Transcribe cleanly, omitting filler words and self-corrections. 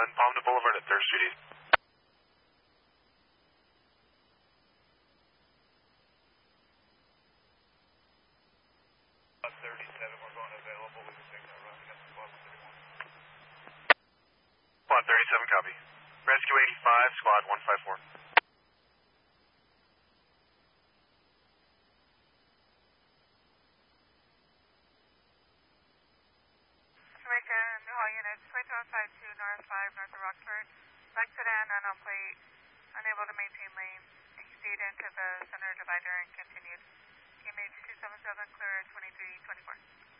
on Palmdale Boulevard at 3rd Street East. 37, we're going available. We can take that run against the 1231. Squad 37, copy. Rescue 85, Squad 154. Jamaica, Newhall units, 2152 North 5, north of Rockford. Black sedan, unknown plate, unable to maintain lane. Exceed into the center divider and continued. QMH 277, clear 2324.